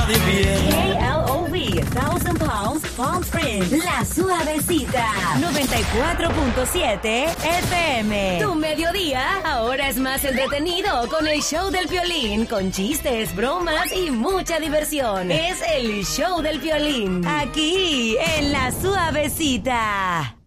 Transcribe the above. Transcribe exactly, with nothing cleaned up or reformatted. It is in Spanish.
de bien. K L O V, Thousand Palms, Palm Springs, La Suavecita, noventa y cuatro punto siete F M. Tu mediodía ahora es más entretenido con el show del Piolín, con chistes, bromas y mucha diversión. Es el show del Piolín, aquí en La Suavecita.